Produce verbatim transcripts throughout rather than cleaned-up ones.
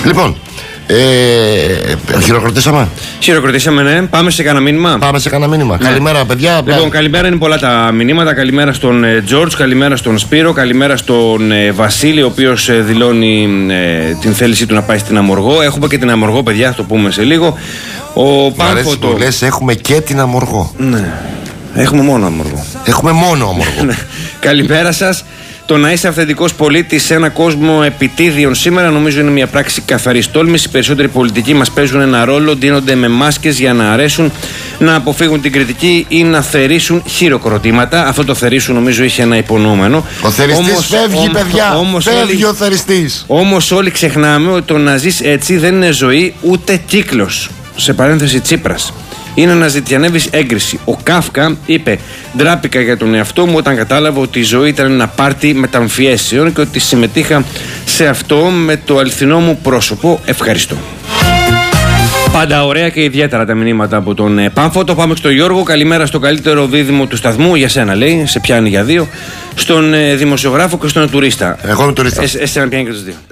Λοιπόν, ε, χειροκροτήσαμε. Χειροκροτήσαμε, ναι. Πάμε σε κανένα μήνυμα. Πάμε σε κανένα μήνυμα. Ναι. Καλημέρα, παιδιά. Λοιπόν, καλημέρα, είναι πολλά τα μηνύματα. Καλημέρα στον Τζορτζ, καλημέρα στον Σπύρο, καλημέρα στον ε, Βασίλη, ο οποίος ε, δηλώνει ε, την θέλησή του να πάει στην Αμοργό. Έχουμε και την Αμοργό, παιδιά, θα το πούμε σε λίγο. Ο Πάνφωτο. Μου λες, έχουμε και την Αμοργό. Ναι. Έχουμε μόνο Αμοργό. Έχουμε μόνο Αμοργό. Καλημέρα σας. Το να είσαι αυθεντικός πολίτης σε ένα κόσμο επιτίδιων σήμερα νομίζω είναι μια πράξη καθαρής τόλμης. Οι περισσότεροι πολιτικοί μας παίζουν ένα ρόλο, ντύνονται με μάσκες για να αρέσουν, να αποφύγουν την κριτική ή να θερήσουν χειροκροτήματα. Αυτό το θερήσουν νομίζω είχε ένα υπονοούμενο. Ο θεριστής όμως, φεύγει, όμως, παιδιά. Όμως φεύγει όλοι, ο θεριστής. Όμως όλοι ξεχνάμε ότι το να ζεις έτσι δεν είναι ζωή ούτε κύκλος. Σε παρένθεση Τσίπρας. Είναι να ζητιανεύεις έγκριση. Ο Κάφκα είπε: ντράπηκα για τον εαυτό μου όταν κατάλαβα ότι η ζωή ήταν ένα πάρτι μεταμφιέσεων και ότι συμμετείχα σε αυτό με το αληθινό μου πρόσωπο. Ευχαριστώ. Πάντα ωραία και ιδιαίτερα τα μηνύματα από τον Πάμφωτο. Πάμε στο Γιώργο. Καλημέρα στο καλύτερο δίδυμο του σταθμού. Για σένα λέει, σε πιάνει για δύο. Στον ε, δημοσιογράφο και στον τουρίστα. Εγώ είμαι τουρίστα. Ε, εσένα πιάνει και τους δύο.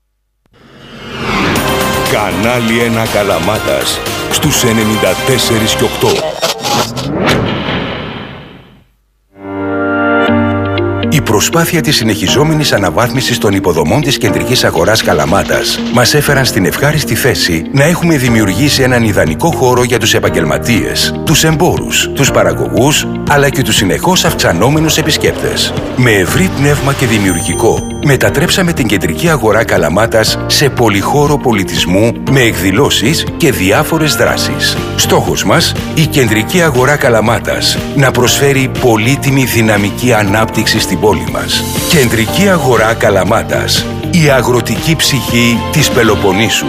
Κανάλι ένα Καλαμάτας στους ενενήντα τέσσερα και οκτώ. Η προσπάθεια της συνεχιζόμενης αναβάθμισης των υποδομών της κεντρικής αγοράς Καλαμάτας μας έφεραν στην ευχάριστη θέση να έχουμε δημιουργήσει έναν ιδανικό χώρο για τους επαγγελματίες, τους εμπόρους, τους παραγωγούς, αλλά και τους συνεχώς αυξανόμενους επισκέπτες. Με ευρύ πνεύμα και δημιουργικό, μετατρέψαμε την κεντρική αγορά Καλαμάτας σε πολυχώρο πολιτισμού με εκδηλώσεις και διάφορες δράσεις. Στόχος μας, η κεντρική αγορά Καλαμάτας να προσφέρει πολύτιμη δυναμική ανάπτυξη στην πόλη μας. Κεντρική αγορά Καλαμάτας, η αγροτική ψυχή της Πελοποννήσου.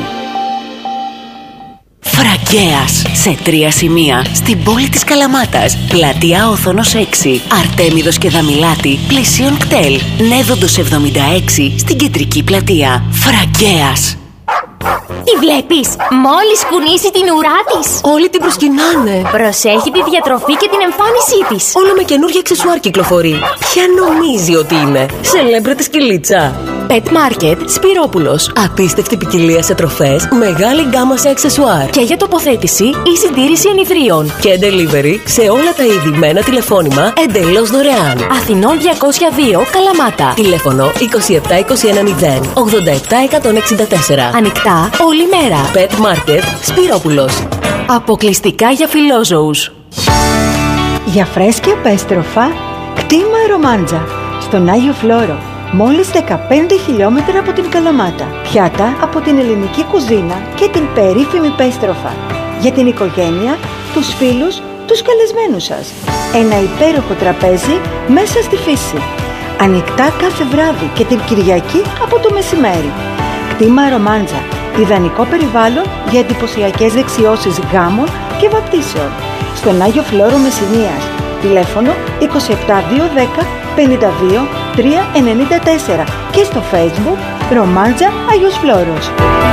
Φραγκέας, σε τρία σημεία στην πόλη της Καλαμάτας. Πλατεία Όθωνος έξι, Αρτέμιδος και Δαμιλάτη, πλησίον κτέλ. Νέδοντος εβδομήντα έξι στην κεντρική πλατεία. Φραγκέας. Τη βλέπεις? Μόλις κουνήσει την ουρά της, όλοι την προσκυνάνε. Προσέχει τη διατροφή και την εμφάνισή της. Όλο με καινούργια αξεσουάρ κυκλοφορεί. Ποια νομίζει ότι είναι? Σελέμπριτη σκυλίτσα. Pet Market Σπυρόπουλος. Απίστευτη ποικιλία σε τροφές, μεγάλη γκάμα σε αξεσουάρ. Και για τοποθέτηση ή συντήρηση ενιδρίων. Και delivery σε όλα τα είδη με ένα τηλεφώνημα εντελώς δωρεάν. Αθηνών διακόσια δύο, Καλαμάτα. Τηλέφωνο είκοσι επτά είκοσι ένα μηδέν ογδόντα επτά εκατόν εξήντα τέσσερα. Ανοιχτά όλη μέρα. Pet Market Σπυρόπουλος. Αποκλειστικά για φιλόζωους. Για φρέσκια πέστροφα, κτήμα Ρομάντζα, στον Άγιο Φλόρο. Μόλις δεκαπέντε χιλιόμετρα από την Καλαμάτα. Πιάτα από την ελληνική κουζίνα και την περίφημη πέστροφα. Για την οικογένεια, τους φίλους, τους καλεσμένους σας. Ένα υπέροχο τραπέζι μέσα στη φύση. Ανοιχτά κάθε βράδυ και την Κυριακή από το μεσημέρι. Κτήμα Ρομάντζα. Ιδανικό περιβάλλον για εντυπωσιακές δεξιώσεις γάμων και βαπτίσεων. Στον Άγιο Φλόρο Μεσσηνίας. Τηλέφωνο είκοσι επτά διακόσια δέκα πενήντα δύο τριακόσια ενενήντα τέσσερα και στο Facebook Ρομάντζα Άγιος Φλόρος.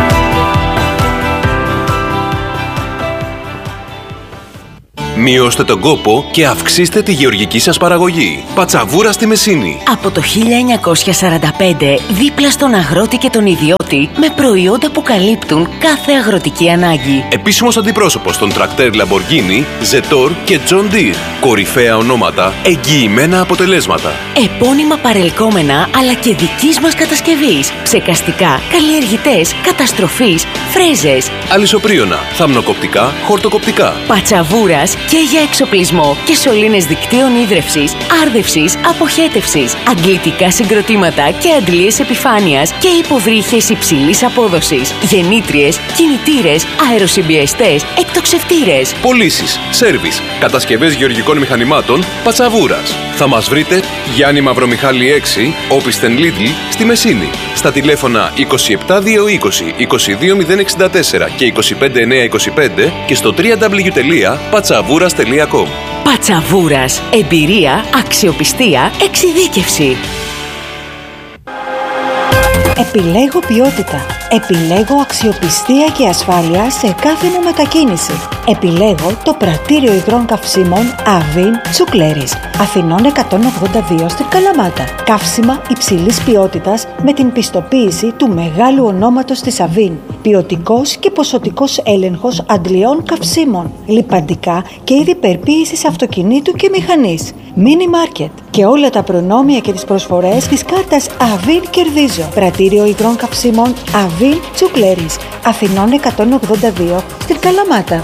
Μειώστε τον κόπο και αυξήστε τη γεωργική σας παραγωγή. Πατσαβούρα στη Μεσίνη. Από το χίλια εννιακόσια σαράντα πέντε, δίπλα στον αγρότη και τον ιδιώτη, με προϊόντα που καλύπτουν κάθε αγροτική ανάγκη. Επίσημος αντιπρόσωπος των τρακτέρ Lamborghini, Zetor και John Deere. Κορυφαία ονόματα, εγγυημένα αποτελέσματα. Επώνυμα παρελκόμενα, αλλά και δικής μας κατασκευής. Ψεκαστικά, καλλιεργητές, καταστροφής, φρέζες. Αλυσοπρίωνα, θαμνοκοπτικά, χορτοκοπτικά. Πατσαβούρας και για εξοπλισμό και σωλήνες δικτύων ίδρευσης, άρδευσης, αποχέτευσης, αντλητικά συγκροτήματα και αντλίες επιφάνειας και υποβρύχες υψηλής απόδοσης, γεννήτριες, κινητήρες, αεροσυμπιεστές, εκτοξευτήρες. Πωλήσεις, σέρβις, κατασκευές γεωργικών μηχανημάτων, Πατσαβούρας. Θα μας βρείτε Γιάννη Μαυρομιχάλη έξι, Όπισθεν Λίδλ, στη Μεσίνη. Στα τηλέφωνα είκοσι επτά διακόσια είκοσι είκοσι δύο μηδέν εξήντα τέσσερα και είκοσι πέντε εννιακόσια είκοσι πέντε και στο double-u double-u double-u τελεία πατσαβούρας τελεία com. Πατσαβούρας. Εμπειρία, αξιοπιστία, εξειδίκευση. Επιλέγω ποιότητα. Επιλέγω αξιοπιστία και ασφάλεια σε κάθε μου μετακίνηση. Επιλέγω το πρατήριο υγρών καυσίμων Avin Τσουκλέρης, Αθηνών εκατόν ογδόντα δύο στην Καλαμάτα. Καύσιμα υψηλής ποιότητας με την πιστοποίηση του μεγάλου ονόματος της Avin. Ποιοτικός και ποσοτικός έλεγχος αντλειών καυσίμων. Λιπαντικά και είδη περποίησης αυτοκινήτου και μηχανής. Mini Market. Και όλα τα προνόμια και τις προσφορές της κάρτας Avin κερδίζω. Πρατήριο υγρών καυσίμων Avin Τσουκλέρης, Αθηνών εκατόν ογδόντα δύο στην Καλαμάτα.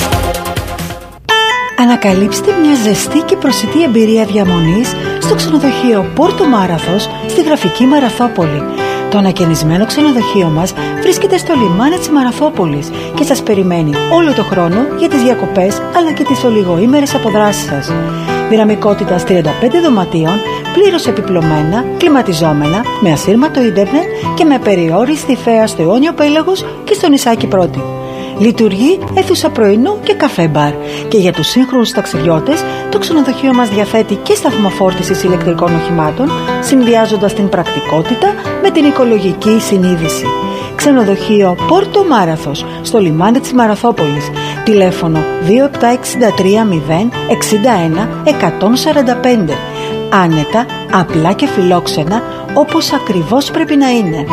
Ανακαλύψτε μια ζεστή και προσιτή εμπειρία διαμονής στο ξενοδοχείο Πόρτο Μάραθος στη γραφική Μαραθόπολη. Το ανακαινισμένο ξενοδοχείο μας βρίσκεται στο λιμάνι της Μαραθόπολης και σας περιμένει όλο το χρόνο για τις διακοπές αλλά και τις ολιγοήμερες αποδράσεις σας. Δυναμικότητας τριάντα πέντε δωματίων, πλήρως επιπλωμένα, κλιματιζόμενα, με ασύρματο ίντερνετ και με περιόριστη θέα στο Αιώνιο Πέλαγος και στο νησάκι Πρώτη. Λειτουργεί αίθουσα πρωινού και καφέ μπαρ. Και για τους σύγχρονους ταξιδιώτες, το ξενοδοχείο μας διαθέτει και σταθμό φόρτισης ηλεκτρικών οχημάτων, συνδυάζοντας την πρακτικότητα με την οικολογική συνείδηση. Ξενοδοχείο Πόρτο Μάραθος, στο λιμάνι της Μαραθόπολης. Τηλέφωνο δύο επτά έξι τρία μηδέν εξήντα ένα εκατόν σαράντα πέντε. Άνετα, απλά και φιλόξενα, όπως ακριβώς πρέπει να είναι.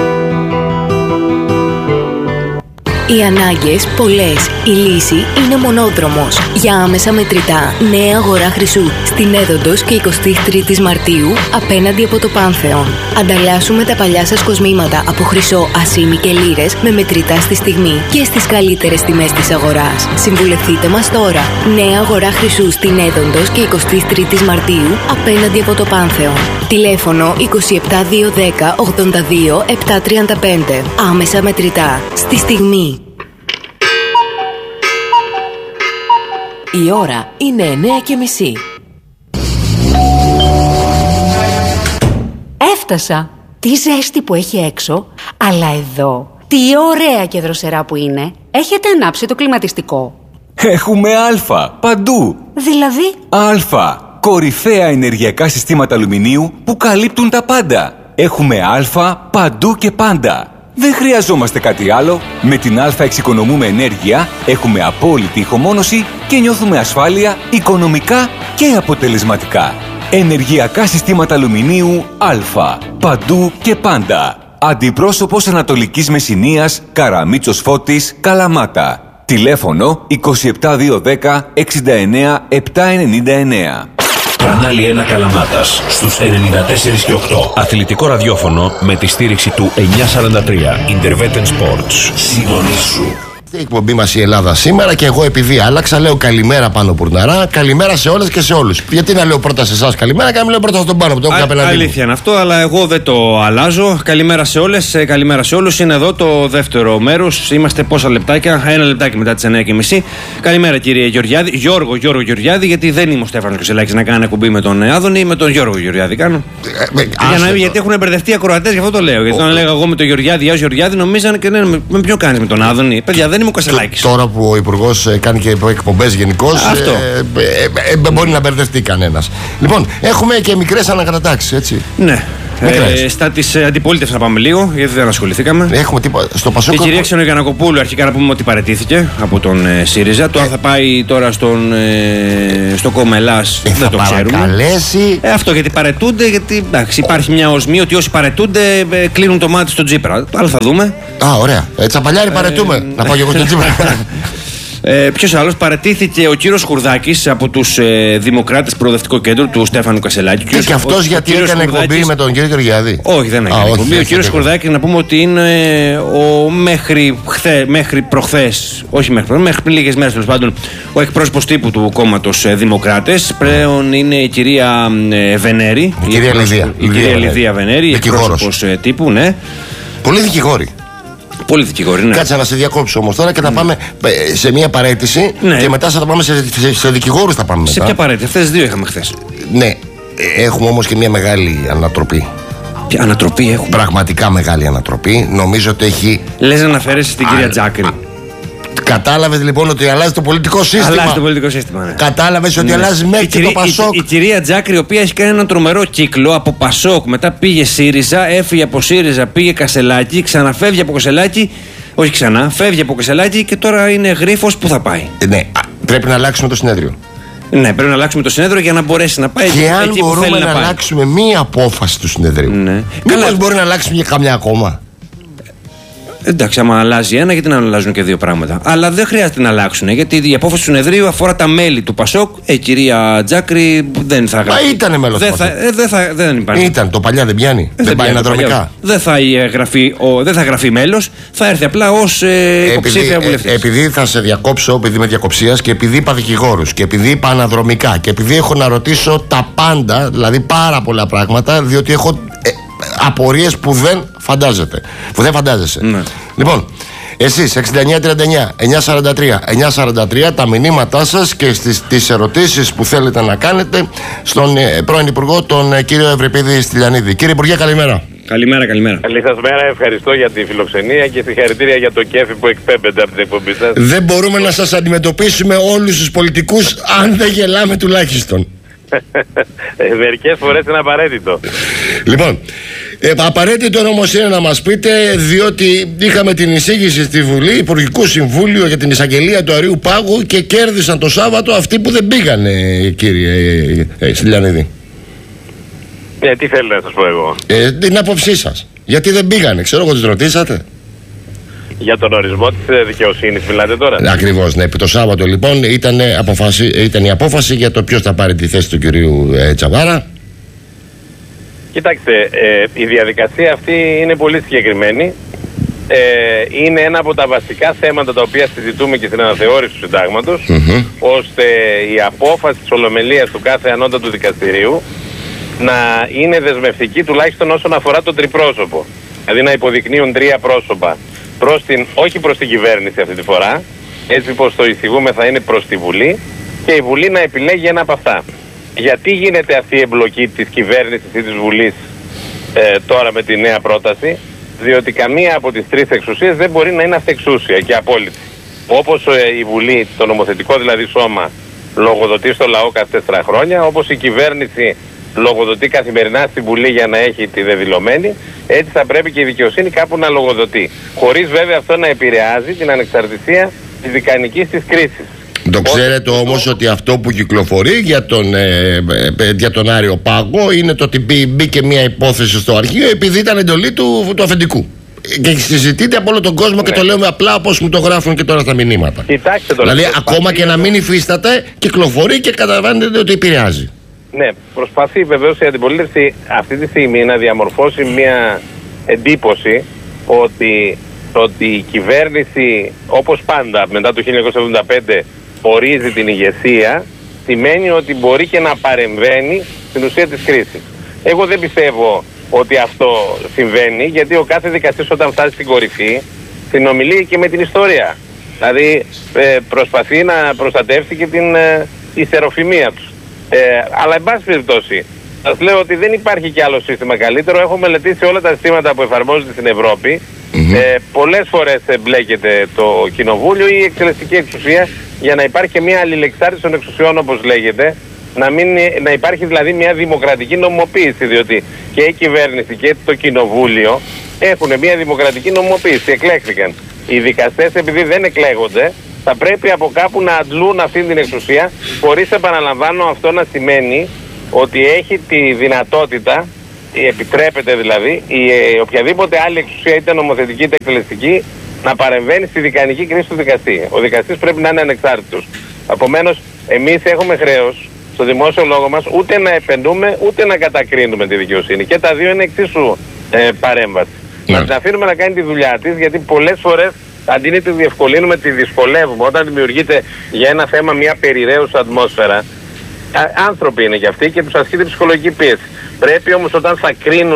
Οι ανάγκες πολλές. Η λύση είναι μονόδρομος. Για άμεσα μετρητά, νέα αγορά χρυσού στην Έδοντος και εικοστή τρίτη Μαρτίου απέναντι από το Πάνθεον. Ανταλλάσσουμε τα παλιά σας κοσμήματα από χρυσό, ασήμι και λίρες με μετρητά στη στιγμή και στις καλύτερες τιμές της αγοράς. Συμβουλευτείτε μας τώρα. Νέα αγορά χρυσού στην Έδοντος και εικοστή τρίτη Μαρτίου απέναντι από το Πάνθεον. Τηλέφωνο είκοσι επτά δύο δέκα ογδόντα δύο επτακόσια τριάντα πέντε. Άμεσα μετρητά. Στη στιγμή. Η ώρα είναι εννέα και μισή. Έφτασα. Τι ζέστη που έχει έξω, αλλά εδώ τι ωραία και δροσερά που είναι. Έχετε ανάψει το κλιματιστικό? Έχουμε Α παντού. Δηλαδή? Α. Κορυφαία ενεργειακά συστήματα αλουμινίου που καλύπτουν τα πάντα. Έχουμε Α παντού και πάντα. Δεν χρειαζόμαστε κάτι άλλο. Με την Α εξοικονομούμε ενέργεια, έχουμε απόλυτη ηχομόνωση και νιώθουμε ασφάλεια οικονομικά και αποτελεσματικά. Ενεργειακά συστήματα αλουμινίου Α. Παντού και πάντα. Αντιπρόσωπος Ανατολικής Μεσσηνίας, Καραμίτσος Φώτης, Καλαμάτα. Τηλέφωνο είκοσι επτά δύο δέκα εξήντα εννέα επτακόσια ενενήντα εννέα. Κανάλι ένα Καλαμάτας στους ενενήντα τέσσερα και οκτώ. Αθλητικό ραδιόφωνο με τη στήριξη του εννιακόσια σαράντα τρία. Intervetten Sports. Συντονίσου. Η εκπομπή μας η Ελλάδα σήμερα και εγώ επειδή άλλαξα λέω καλημέρα Πάνο Πουρναρά, καλημέρα σε όλες και σε όλους. Γιατί να λέω πρώτα σε εσάς καλημέρα και να μην λέω πρώτα στον Πάνο που το έχω απέναντι. Αλήθεια είναι αυτό, αλλά εγώ δεν το αλλάζω. Καλημέρα σε όλες, καλημέρα σε όλους. Είναι εδώ το δεύτερο μέρος. Είμαστε πόσα λεπτάκια, ένα λεπτάκι μετά τις εννιά και μισή. Καλημέρα κύριε Γεωργιάδη, Γιώργο Γιώργο Γεωργιάδη, γιατί δεν είμαι ο Στέφανος Κεσελάκης να κάνω εκπομπή με τον Άδωνη, με τον Γιώργο Γεωργιάδη κάνω. Ε, ε, Για να, γιατί έχουν μπερδευτεί οι ακροατές, γι' αυτό το λέω. Γιατί όταν έλεγα εγώ με τον Γεωργιάδη, Γεια Γεωργιάδη, νομίζαν και ναι, με, με ποιο κάνεις με τον Άδωνη. Παιδιά, δεν είμαι ο Κεσελάκης. Τώρα που ο Υπουργός κάνει και εκπομπές γενικώς, ε, ε, ε, μπορεί να μπερδευτεί κανένας. Λοιπόν, έχουμε και μικρές ανακατατάξεις, έτσι. Ναι. Ε, στα της αντιπολίτευσης να πάμε λίγο, γιατί δεν ασχοληθήκαμε. Έχουμε τίποτα. Στο Πασόκ. Η κυρία Ξενογιαννακοπούλου, αρχικά να πούμε ότι παραιτήθηκε από τον ε, ΣΥΡΙΖΑ. Ε, το αν θα πάει τώρα στον, ε, στο κόμμα Ελλάς ε, δεν το ξέρουμε. Καλέσει. Ε, αυτό γιατί παραιτούνται, γιατί εντάξει, υπάρχει μια οσμή ότι όσοι παραιτούνται ε, κλείνουν το μάτι στον Τσίπρα. Άλλο θα δούμε. Α, ωραία. Ε, τσαπαλιάρι παραιτούμε. Ε, να πάω και εγώ στον Τσίπρα. Ε, Ποιος άλλος? Παραιτήθηκε ο κύριος Χουρδάκης από τους ε, Δημοκράτες Προοδευτικό Κέντρο του Στέφανου Κασελάκη. Και, και αυτός γιατί έκανε εκπομπή με τον κύριο Γεωργιάδη? Όχι, δεν έκανε εκπομπή. Ο κύριος Χουρδάκης, να πούμε ότι είναι ο μέχρι, χθε, μέχρι προχθές, όχι μέχρι προχθές, μέχρι πριν λίγες μέρες τέλος πάντων, ο εκπρόσωπος τύπου του κόμματος ε, Δημοκράτες. Πλέον είναι η κυρία ε, Βενέρη. Η, η κυρία Λιδία. Η κυρία Λιδία Βενέρη, εκπρόσωπος ε, τύπου, ναι. Πολλοί δικηγόροι. Πολύ δικηγόροι, ναι. Κάτσε να σε διακόψω όμως τώρα και θα mm. πάμε σε μια παραίτηση, ναι. Και μετά θα πάμε σε, σε, σε δικηγόρους θα πάμε μετά. Σε ποια παραίτηση? Αυτές τις δύο είχαμε χθες. Ναι, έχουμε όμως και μια μεγάλη ανατροπή. Ποια ανατροπή έχουμε? Πραγματικά μεγάλη ανατροπή. Νομίζω ότι έχει. Λες να αναφέρεσαι στην κυρία Τζάκρη? Κατάλαβες λοιπόν ότι αλλάζει το πολιτικό σύστημα. Αλλάζει το πολιτικό σύστημα. Ναι. Κατάλαβες ότι ναι. αλλάζει μέχρι και το Πασόκ. Η, η, η κυρία Τζάκρη, η οποία έχει κάνει έναν τρομερό κύκλο από Πασόκ, μετά πήγε ΣΥΡΙΖΑ, έφυγε από ΣΥΡΙΖΑ, πήγε Κασελάκη, ξαναφεύγει από Κασελάκη. Όχι ξανά, φεύγει από Κασελάκη και τώρα είναι γρίφος. Πού θα πάει? Ε, ναι, πρέπει να αλλάξουμε το συνέδριο. Ναι, πρέπει να αλλάξουμε το συνέδριο για να μπορέσει να πάει και εκεί, αν εκεί που θέλει μπορούμε να, να αλλάξουμε μία απόφαση του συνεδρίου. Ναι. Μήπως μπορεί να αλλάξουμε και καμιά ακόμα? Εντάξει, άμα αλλάζει ένα, γιατί να αλλάζουν και δύο πράγματα. Αλλά δεν χρειάζεται να αλλάξουν, γιατί η απόφαση του συνεδρίου αφορά τα μέλη του Πασόκ. Ε, κυρία Τζάκρη δεν θα γραφεί. Μα ήταν μέλος δεν, θα, ε, δεν, θα, δεν υπάρχει. Ήταν, το παλιά δεν πιάνει. Ε, δεν πάει αναδρομικά. Δεν θα γραφεί, ο, δεν θα γραφεί μέλος, θα έρθει απλά ως ε, υποψήφια βουλευτής. Ε, επειδή θα σε διακόψω, επειδή είμαι διακοψίας και επειδή είπα δικηγόρους και επειδή είπα αναδρομικά και επειδή έχω να ρωτήσω τα πάντα, δηλαδή πάρα πολλά πράγματα, διότι έχω. Ε, απορίες που δεν φαντάζεται. Που δεν φαντάζεσαι. Ναι. Λοιπόν, εσείς εξήντα εννιά τριάντα εννιά εννιακόσια σαράντα τρία εννιακόσια σαράντα τρία τα μηνύματά σας και στις, τις ερωτήσεις που θέλετε να κάνετε στον ε, πρώην Υπουργό, τον ε, κύριο Ευρυπίδη Στυλιανίδη. Κύριε Υπουργέ, καλημέρα. Καλημέρα, καλημέρα. Καλή σας μέρα, ευχαριστώ για τη φιλοξενία και συγχαρητήρια για το κέφι που εκπέμπετε από την εκπομπή σας. Δεν μπορούμε να σας αντιμετωπίσουμε όλους τους πολιτικούς αν δεν γελάμε τουλάχιστον. Μερικές φορές είναι απαραίτητο. Λοιπόν, ε, απαραίτητο όμως είναι να μας πείτε, διότι είχαμε την εισήγηση στη Βουλή, Υπουργικού Συμβούλιο για την εισαγγελία του Αριού Πάγου και κέρδισαν το Σάββατο αυτοί που δεν πήγανε, κύριε ε, ε, Στυλιανίδη. Ε, τι θέλω να σας πω εγώ? Ε, την άποψή σας. Γιατί δεν πήγανε, ξέρω εγώ, τους ρωτήσατε? Για τον ορισμό της δικαιοσύνης μιλάτε τώρα? Ακριβώς, ναι. Το Σάββατο λοιπόν ήταν, αποφάση, ήταν η απόφαση για το ποιος θα πάρει τη θέση του κυρίου ε, Τσαβάρα. Κοιτάξτε, ε, η διαδικασία αυτή είναι πολύ συγκεκριμένη. Ε, είναι ένα από τα βασικά θέματα τα οποία συζητούμε και στην αναθεώρηση του συντάγματος, mm-hmm. ώστε η απόφαση της ολομελίας του κάθε ανώτατου δικαστηρίου να είναι δεσμευτική τουλάχιστον όσον αφορά το τριπρόσωπο. Δηλαδή να υποδεικνύουν τρία πρόσωπα. Προς την, όχι προς την κυβέρνηση αυτή τη φορά, έτσι πως το εισηγούμε θα είναι προς τη Βουλή και η Βουλή να επιλέγει ένα από αυτά. Γιατί γίνεται αυτή η εμπλοκή της κυβέρνησης ή της Βουλής ε, τώρα με τη νέα πρόταση? Διότι καμία από τις τρεις εξουσίες δεν μπορεί να είναι αυτεξούσια και απόλυτη. Όπως ε, η Βουλή, το νομοθετικό δηλαδή σώμα, λογοδοτεί στο λαό κάθε τέσσερα χρόνια, όπως η κυβέρνηση λογοδοτεί καθημερινά στην Βουλή για να έχει τη δεδηλωμένη, έτσι θα πρέπει και η δικαιοσύνη κάπου να λογοδοτεί. Χωρίς βέβαια αυτό να επηρεάζει την ανεξαρτησία της δικανικής της κρίσης. Το ξέρετε όμως ότι αυτό που κυκλοφορεί για τον, ε, ε, για τον Άριο Πάγο είναι το ότι μπήκε μια υπόθεση στο αρχείο επειδή ήταν εντολή του, του αφεντικού. Και συζητείται από όλο τον κόσμο, ναι. Και το λέμε απλά όπως μου το γράφουν και τώρα στα μηνύματα. Κοιτάξτε τώρα. Δηλαδή ακόμα και να μην υφίσταται, κυκλοφορεί και καταλαβαίνετε ότι επηρεάζει. Ναι, προσπαθεί βεβαίως η αντιπολίτευση αυτή τη στιγμή να διαμορφώσει μια εντύπωση ότι, ότι η κυβέρνηση, όπως πάντα μετά το χίλια εννιακόσια εβδομήντα πέντε, ορίζει την ηγεσία, σημαίνει ότι μπορεί και να παρεμβαίνει στην ουσία της κρίσης. Εγώ δεν πιστεύω ότι αυτό συμβαίνει, γιατί ο κάθε δικαστής όταν φτάσει στην κορυφή συνομιλεί και με την ιστορία. Δηλαδή ε, προσπαθεί να προστατεύσει και την ε, ιστεροφημία τους. Ε, αλλά εν πάση περιπτώσει, σας λέω ότι δεν υπάρχει κι άλλο σύστημα καλύτερο. Έχω μελετήσει όλα τα συστήματα που εφαρμόζονται στην Ευρώπη. Mm-hmm. Ε, πολλές φορές εμπλέκεται το κοινοβούλιο ή η εκτελεστική εξουσία για να υπάρχει και μια αλληλεξάρτηση των εξουσιών, όπως λέγεται. Να, μην, να υπάρχει δηλαδή μια δημοκρατική νομοποίηση, διότι και η κυβέρνηση και το κοινοβούλιο έχουν μια δημοκρατική νομοποίηση, εκλέχθηκαν. Οι δικαστές, επειδή δεν εκλέγονται, θα πρέπει από κάπου να αντλούν αυτή την εξουσία, χωρίς, επαναλαμβάνω, αυτό να σημαίνει ότι έχει τη δυνατότητα, επιτρέπεται δηλαδή, η, ε, οποιαδήποτε άλλη εξουσία, είτε νομοθετική είτε εκτελεστική, να παρεμβαίνει στη δικανική κρίση του δικαστή. Ο δικαστής πρέπει να είναι ανεξάρτητος. Επομένως, εμείς έχουμε χρέος στο δημόσιο λόγο μας ούτε να επενδύουμε ούτε να κατακρίνουμε τη δικαιοσύνη. Και τα δύο είναι εξίσου ε, παρέμβαση. Yeah. Να την αφήνουμε να κάνει τη δουλειά της, γιατί πολλές φορές αντί να τη διευκολύνουμε, τη δυσκολεύουμε. Όταν δημιουργείται για ένα θέμα μια περιραίουσα ατμόσφαιρα, α, άνθρωποι είναι και αυτοί και τους ασκείται ψυχολογική πίεση. Πρέπει όμως όταν θα κρίνουν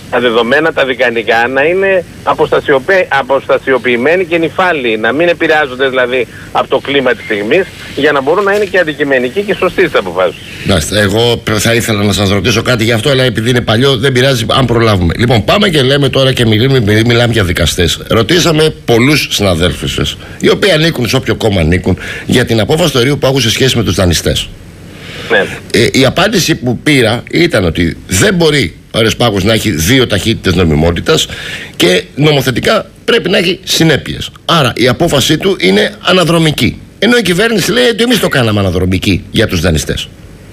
τα δεδομένα τα δικανικά να είναι αποστασιοποιη... αποστασιοποιημένοι και νυφάλιοι, να μην επηρεάζονται δηλαδή από το κλίμα της στιγμής, για να μπορούν να είναι και αντικειμενικοί και σωστοί στις αποφάσεις. Μάλιστα, εγώ θα ήθελα να σας ρωτήσω κάτι γι' αυτό, αλλά επειδή είναι παλιό δεν πειράζει αν προλάβουμε. Λοιπόν, πάμε και λέμε τώρα και μιλάμε, μιλάμε για δικαστές. Ρωτήσαμε πολλούς συναδέλφους σας, οι οποίοι ανήκουν σε όποιο κόμμα ανήκουν, για την απόφαση του αερίου πάγου σε σχέση με τους δανειστές. Ναι. Ε, η απάντηση που πήρα ήταν ότι δεν μπορεί ο Αέριος Πάγος να έχει δύο ταχύτητες νομιμότητας και νομοθετικά πρέπει να έχει συνέπειες. Άρα η απόφασή του είναι αναδρομική. Ενώ η κυβέρνηση λέει ότι εμείς το κάναμε αναδρομική για τους δανειστές.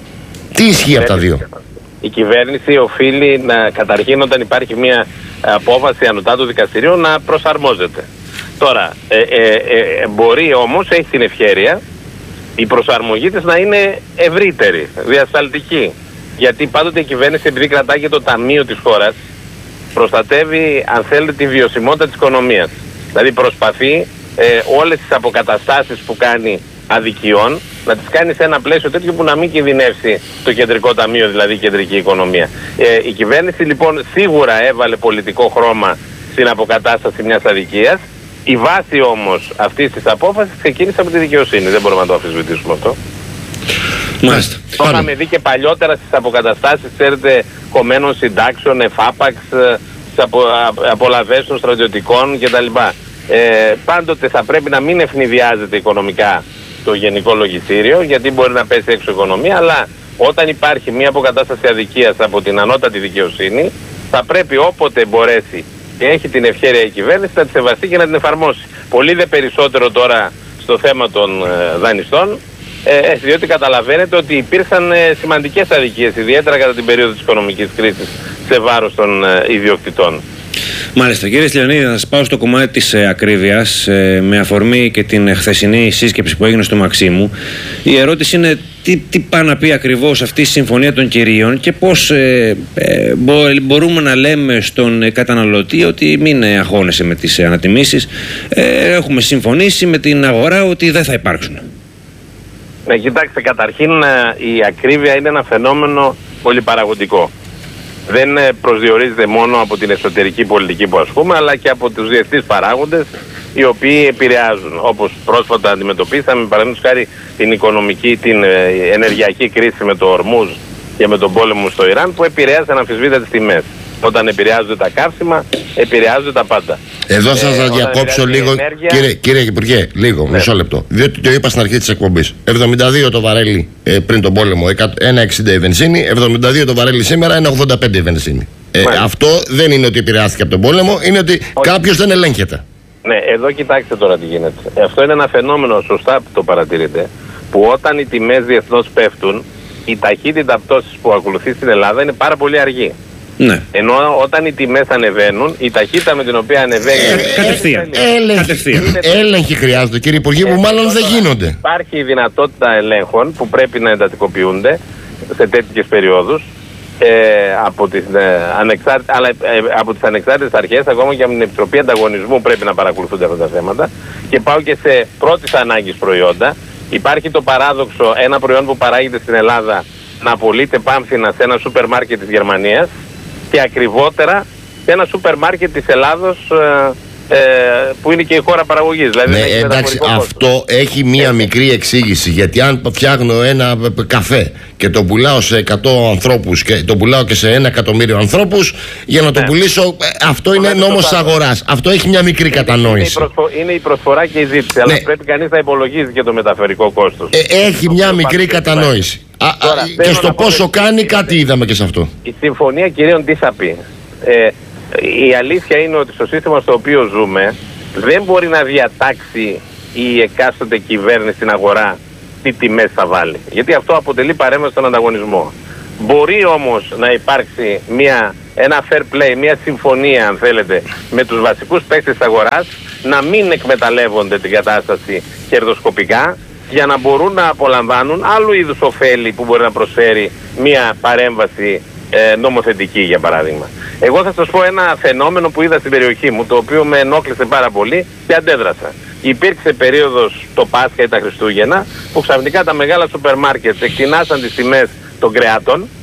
Τι ισχύει από τα δύο? Η κυβέρνηση οφείλει να, καταρχήν όταν υπάρχει μια απόφαση ανωτάτου δικαστηρίου, να προσαρμόζεται. Τώρα, ε, ε, ε, μπορεί όμως, έχει την ευκαιρία η προσαρμογή της να είναι ευρύτερη, διασταλτική. Γιατί πάντοτε η κυβέρνηση, επειδή κρατάει και το ταμείο της χώρας, προστατεύει, αν θέλετε, τη βιωσιμότητα της οικονομίας. Δηλαδή προσπαθεί ε, όλες τις αποκαταστάσεις που κάνει αδικιών να τις κάνει σε ένα πλαίσιο τέτοιο που να μην κινδυνεύσει το κεντρικό ταμείο, δηλαδή η κεντρική οικονομία. Ε, η κυβέρνηση λοιπόν σίγουρα έβαλε πολιτικό χρώμα στην αποκατάσταση μιας αδικίας. Η βάση όμως αυτής της απόφασης ξεκίνησε από τη δικαιοσύνη. Δεν μπορούμε να το αμφισβητήσουμε αυτό. Μάλιστα. Το είχαμε δει και παλιότερα στις αποκαταστάσεις, ξέρετε, κομμένων συντάξεων, εφάπαξ, στις απο, απολαβές των στρατιωτικών κτλ. Ε, πάντοτε θα πρέπει να μην ευνηδιάζεται οικονομικά το γενικό λογιστήριο, γιατί μπορεί να πέσει έξω οικονομία, αλλά όταν υπάρχει μια αποκατάσταση αδικίας από την ανώτατη δικαιοσύνη, θα πρέπει όποτε μπορέσει και έχει την ευχέρεια η κυβέρνηση να τη σεβαστεί και να την εφαρμόσει. Πολύ δε περισσότερο τώρα στο θέμα των ε, δανειστών, ε, διότι καταλαβαίνετε ότι υπήρξαν ε, σημαντικές αδικίες, ιδιαίτερα κατά την περίοδο της οικονομικής κρίσης, σε βάρος των ε, ιδιοκτητών. Μάλιστα. Κύριε Στυλιανίδη, θα σας πάω στο κομμάτι της ε, ακρίβειας, ε, με αφορμή και την χθεσινή σύσκεψη που έγινε στο Μαξίμου. Η ερώτηση είναι τι, τι πάει να πει ακριβώς αυτή η συμφωνία των κυρίων και πώς ε, ε, μπο, μπορούμε να λέμε στον ε, καταναλωτή ότι μην ε, αγχώνεσαι με τις ε, ανατιμήσεις. Ε, έχουμε συμφωνήσει με την αγορά ότι δεν θα υπάρξουν. Ναι, κοιτάξτε, καταρχήν η ακρίβεια είναι ένα φαινόμενο πολυπαραγωγικό. Δεν προσδιορίζεται μόνο από την εσωτερική πολιτική που ασκούμε, αλλά και από τους διεθνείς παράγοντες οι οποίοι επηρεάζουν. Όπως πρόσφατα αντιμετωπίσαμε, παραδείγματος χάρη, την οικονομική, την ενεργειακή κρίση με το Ορμούζ και με τον πόλεμο στο Ιράν, που επηρεάζει αναμφισβήτητα τις τιμές. Όταν επηρεάζονται τα καύσιμα, επηρεάζονται τα πάντα. Εδώ σας θα ε, διακόψω λίγο, ενέργεια... κύριε, κύριε Υπουργέ, λίγο, ναι. μισό λεπτό. Διότι το είπα στην αρχή της εκπομπής. εβδομήντα δύο το βαρέλι ε, πριν τον πόλεμο, ένα εξήντα η βενζίνη, εβδομήντα δύο το βαρέλι σήμερα, ένα ογδόντα πέντε η βενζίνη. Ε, αυτό δεν είναι ότι επηρεάστηκε από τον πόλεμο, είναι ότι κάποιος δεν ελέγχεται. Ναι, εδώ κοιτάξτε τώρα τι γίνεται. Αυτό είναι ένα φαινόμενο, σωστά που το παρατηρείτε, που όταν οι τιμές διεθνώς πέφτουν, η ταχύτητα πτώσης που ακολουθεί στην Ελλάδα είναι πάρα πολύ αργή. Ναι. Ενώ όταν οι τιμές ανεβαίνουν, η ταχύτητα με την οποία ανεβαίνει. Ε, κατευθείαν. Κατευθείαν. Έλεγχοι χρειάζονται, κύριε Υπουργέ, που μάλλον δεν γίνονται. Υπάρχει η δυνατότητα ελέγχων που πρέπει να εντατικοποιούνται σε τέτοιες περιόδους ε, από τις, ε, ανεξάρτη, αλλά, ε, από τις ανεξάρτητες αρχές, ακόμα και από την Επιτροπή Ανταγωνισμού πρέπει να παρακολουθούνται αυτά τα θέματα. Και πάω και σε πρώτης ανάγκης προϊόντα. Υπάρχει το παράδοξο ένα προϊόν που παράγεται στην Ελλάδα να πωλείται πάμφθηνα σε ένα σούπερ μάρκετ της Γερμανίας και ακριβότερα σε ένα σούπερ μάρκετ της Ελλάδος ε, ε, που είναι και η χώρα παραγωγής. Δηλαδή ναι, εντάξει, αυτό κόστος. Έχει μία ε, μικρή εξήγηση. Γιατί αν φτιάχνω ένα καφέ και το πουλάω σε εκατό ανθρώπους και το πουλάω και σε ένα εκατομμύριο ανθρώπους, για να το ναι. πουλήσω, αυτό είναι νόμος της αγοράς. Αυτό έχει μια μικρή είναι, κατανόηση. Είναι η, προσφο- είναι η προσφορά και η ζήτηση, ναι. αλλά πρέπει κανείς να υπολογίζει και το μεταφερικό κόστος. Ε, έχει το μια μικρή κατανόηση. Α, Τώρα, α, και στο πόσο κάνει κάτι είδαμε και σε αυτό. Η συμφωνία κυρίων τι θα πει. Ε, η αλήθεια είναι ότι στο σύστημα στο οποίο ζούμε δεν μπορεί να διατάξει η εκάστοτε κυβέρνηση στην αγορά τι τιμές θα βάλει. Γιατί αυτό αποτελεί παρέμβαση στον ανταγωνισμό. Μπορεί όμως να υπάρξει μια, ένα fair play, μια συμφωνία αν θέλετε με τους βασικούς παίκτες της αγοράς να μην εκμεταλλεύονται την κατάσταση κερδοσκοπικά, για να μπορούν να απολαμβάνουν άλλου είδους ωφέλη που μπορεί να προσφέρει μια παρέμβαση ε, νομοθετική, για παράδειγμα. Εγώ θα σας πω ένα φαινόμενο που είδα στην περιοχή μου, το οποίο με ενόχλησε πάρα πολύ και αντέδρασα. Υπήρξε περίοδος το Πάσχα ή τα Χριστούγεννα, που ξαφνικά τα μεγάλα σούπερ μάρκετ εκτινάσαν τις τιμές των κρεάτων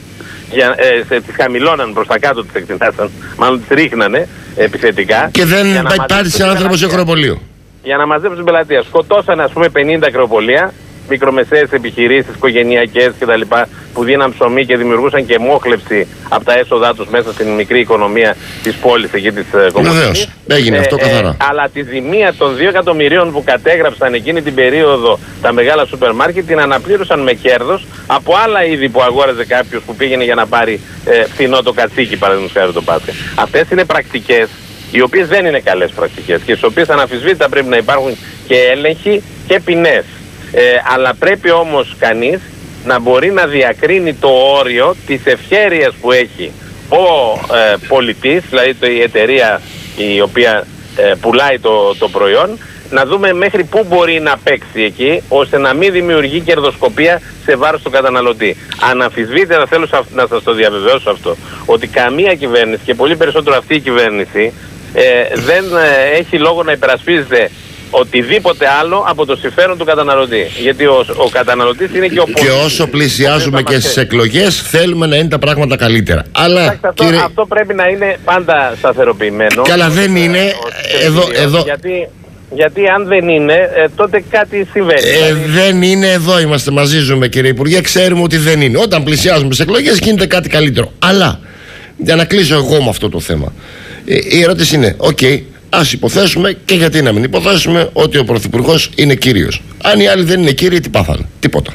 Για, ε, τις χαμηλώναν προς τα κάτω, τις εκτινάσαν, μάλλον τις ρίχνανε επιθετικά. Και δεν πάτησε άνθρωπο σε ακροπολείο. Για να μαζέψουν την πελατεία. Σκοτώσανε, ας πούμε, πενήντα ακροπολεία, μικρομεσαίες επιχειρήσεις, οικογενειακές κτλ. Που δίναν ψωμί και δημιουργούσαν και μόχλευση από τα έσοδά τους μέσα στην μικρή οικονομία της πόλης εκεί της Κομωτινής. Βεβαίως, έγινε ε, αυτό καθαρά. Ε, αλλά τη ζημία των δύο εκατομμυρίων που κατέγραψαν εκείνη την περίοδο τα μεγάλα σούπερ μάρκετ την αναπλήρωσαν με κέρδος από άλλα είδη που αγόραζε κάποιος που πήγαινε για να πάρει ε, φθηνό το κατσίκι, παραδείγματος χάρη το Πάσχα. Αυτές είναι πρακτικές οι οποίες δεν είναι καλές πρακτικές και στις οποίες αναμφισβήτητα πρέπει να υπάρχουν και έλεγχοι και ποινές. Ε, αλλά πρέπει όμως κανείς να μπορεί να διακρίνει το όριο της ευχέρειας που έχει ο ε, πολιτής, δηλαδή το, η εταιρεία η οποία ε, πουλάει το, το προϊόν, να δούμε μέχρι πού μπορεί να παίξει εκεί, ώστε να μην δημιουργεί κερδοσκοπία σε βάρος του καταναλωτή. Αναμφισβήτητα θέλω να σας το διαβεβαιώσω αυτό, ότι καμία κυβέρνηση και πολύ περισσότερο αυτή η κυβέρνηση ε, δεν ε, έχει λόγο να υπερασπίζεται οτιδήποτε άλλο από το συμφέρον του καταναλωτή. Γιατί ο, ο καταναλωτής είναι και ο πολίτης. Και όσο πλησιάζουμε και στις εκλογές, θέλουμε να είναι τα πράγματα καλύτερα. Αλλά εντάξει, αυτό, κύριε... αυτό πρέπει να είναι πάντα σταθεροποιημένο. Καλά, δεν είναι. Εδώ, εδώ... Γιατί, γιατί αν δεν είναι, ε, τότε κάτι συμβαίνει. Ε, δηλαδή... Δεν είναι, εδώ είμαστε, μαζί ζούμε, κύριε Υπουργέ. Ξέρουμε ότι δεν είναι. Όταν πλησιάζουμε στις εκλογές, γίνεται κάτι καλύτερο. Αλλά για να κλείσω εγώ με αυτό το θέμα, ε, η ερώτηση είναι: οκ. Okay, ας υποθέσουμε, και γιατί να μην υποθέσουμε, ότι ο Πρωθυπουργός είναι κύριος. Αν οι άλλοι δεν είναι κύριοι, τι πάθανε? Τίποτα.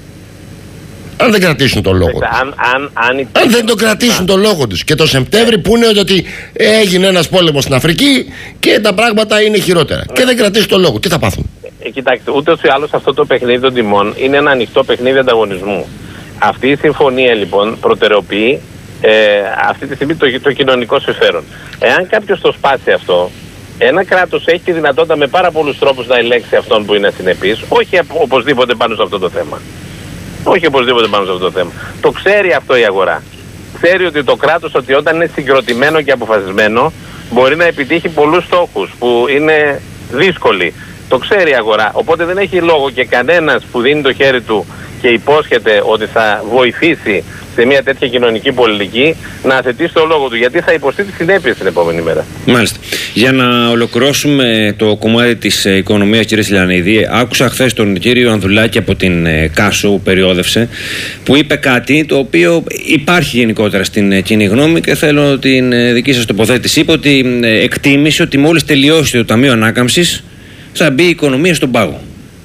Αν δεν κρατήσουν τον λόγο τους. Αν, αν, αν, αν δεν τον κρατήσουν τον λόγο τους. Και το Σεπτέμβρη που είναι ότι έγινε ένας πόλεμος στην Αφρική και τα πράγματα είναι χειρότερα. Και δεν κρατήσουν τον λόγο. Τι θα πάθουν? Ε, κοιτάξτε, ούτως ή άλλως αυτό το παιχνίδι των τιμών είναι ένα ανοιχτό παιχνίδι ανταγωνισμού. Αυτή η συμφωνία λοιπόν προτεραιοποιεί ε, αυτή τη στιγμή το, το κοινωνικό συμφέρον. Εάν κάποιος το σπάσει αυτό, ένα κράτος έχει τη δυνατότητα με πάρα πολλούς τρόπους να ελέγξει αυτόν που είναι συνεπής, όχι οπωσδήποτε πάνω σε αυτό το θέμα. Όχι οπωσδήποτε πάνω σε αυτό το θέμα. Το ξέρει αυτό η αγορά. Ξέρει ότι το κράτος, ότι όταν είναι συγκροτημένο και αποφασισμένο, μπορεί να επιτύχει πολλούς στόχους που είναι δύσκολοι. Το ξέρει η αγορά. Οπότε δεν έχει λόγο και κανένας που δίνει το χέρι του και υπόσχεται ότι θα βοηθήσει σε μια τέτοια κοινωνική πολιτική να θετήσει το λόγο του, γιατί θα υποστεί τις συνέπειες την επόμενη μέρα. Μάλιστα. Για να ολοκληρώσουμε το κομμάτι της οικονομίας, κύριε Στυλιανίδη, άκουσα χθες τον κύριο Ανδουλάκη από την Κάσο που περιόδευσε, που είπε κάτι το οποίο υπάρχει γενικότερα στην κοινή γνώμη και θέλω την δική σας τοποθέτηση. Είπε ότι εκτίμησε ότι μόλις τελειώσει το Ταμείο Ανάκαμψης θα μπει η οικονομία στον πάγο.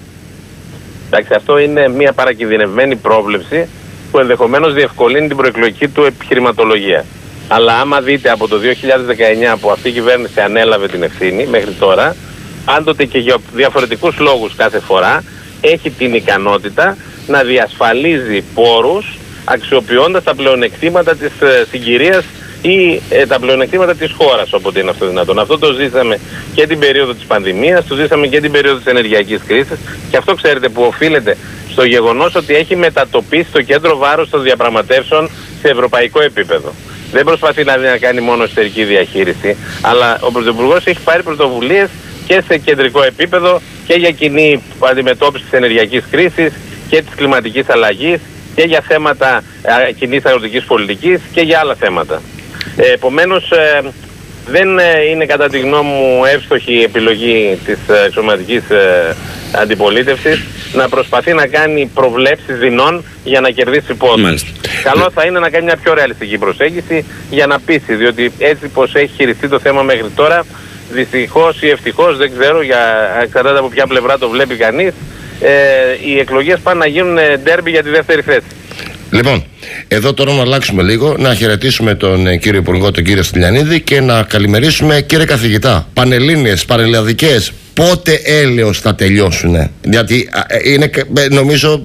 Εντάξει, αυτό είναι μια παρακινδυνευμένη πρόβλεψη που ενδεχομένως διευκολύνει την προεκλογική του επιχειρηματολογία. Αλλά άμα δείτε από το δύο χιλιάδες δεκαεννιά που αυτή η κυβέρνηση ανέλαβε την ευθύνη μέχρι τώρα, πάντοτε και για διαφορετικούς λόγους κάθε φορά, έχει την ικανότητα να διασφαλίζει πόρους αξιοποιώντας τα πλεονεκτήματα της ε, συγκυρίας ή ε, τα πλεονεκτήματα της χώρας, όποτε είναι αυτό δυνατόν. Αυτό το ζήσαμε και την περίοδο της πανδημίας, το ζήσαμε και την περίοδο της ενεργειακής κρίσης, και αυτό ξέρετε που οφείλεται στο γεγονός ότι έχει μετατοπίσει το κέντρο βάρους των διαπραγματεύσεων σε ευρωπαϊκό επίπεδο. Δεν προσπαθεί να, να κάνει μόνο εσωτερική διαχείριση, αλλά ο Πρωθυπουργός έχει πάρει πρωτοβουλίες και σε κεντρικό επίπεδο και για κοινή αντιμετώπιση της ενεργειακής κρίσης και της κλιματικής αλλαγής και για θέματα ε, κοινής αγροτικής πολιτικής και για άλλα θέματα. Ε, επομένως, ε, δεν ε, είναι κατά τη γνώμη μου εύστοχη η επιλογή της ε, εξωματικής ε, αντιπολίτευσης να προσπαθεί να κάνει προβλέψεις δεινών για να κερδίσει πόντους. Καλό θα είναι να κάνει μια πιο ρεαλιστική προσέγγιση για να πείσει, διότι έτσι πως έχει χειριστεί το θέμα μέχρι τώρα, δυστυχώς ή ευτυχώς, δεν ξέρω, για, εξαρτάται από ποια πλευρά το βλέπει κανείς, ε, οι εκλογές πάνε να γίνουν ντέρμπι για τη δεύτερη θέση. Λοιπόν, εδώ τώρα να αλλάξουμε λίγο, να χαιρετήσουμε τον ε, κύριο Υπουργό, τον κύριο Στυλιανίδη, και να καλημερίσουμε, κύριε καθηγητά, πανελλήνιες, πανελλαδικές, πότε έλεος θα τελειώσουνε? Γιατί ε, είναι, ε, νομίζω,